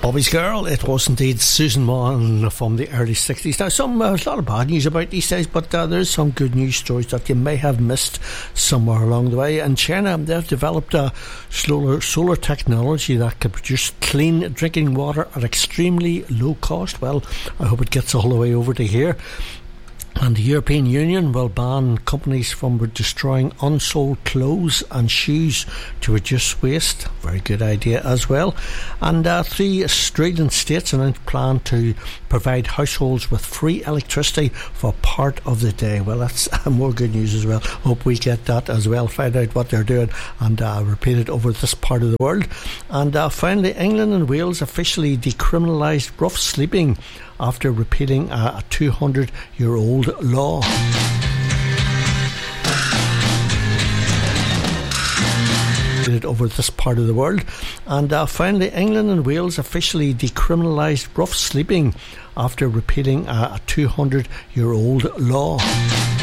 Bobby's Girl, it was indeed Susan Mon from the early 60s. Now, there's a lot of bad news about these days, but there's some good news stories that you may have missed somewhere along the way. In China, they've developed a solar technology that can produce clean drinking water at extremely low cost. Well, I hope it gets all the way over to here. And the European Union will ban companies from destroying unsold clothes and shoes to reduce waste. Very good idea as well. And 3 Australian states announced a plan to provide households with free electricity for part of the day. Well, that's more good news as well. Hope we get that as well. Find out what they're doing and repeat it over this part of the world. And finally, England and Wales officially decriminalised rough sleeping after repealing a 200-year-old law. Over this part of the world. And finally, England and Wales officially decriminalised rough sleeping after repealing a 200-year-old law.